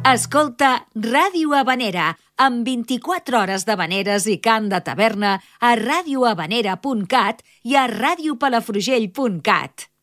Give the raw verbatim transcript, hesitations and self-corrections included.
Escolta Ràdio Habanera, amb vint-i-quatre hores d'havaneres i cant de taverna a radiohabanera punt cat i a radiopalafrugell punt cat.